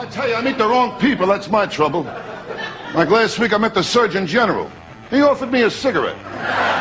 I tell you, I meet the wrong people. That's my trouble. Like last week, I met the Surgeon General. He offered me a cigarette.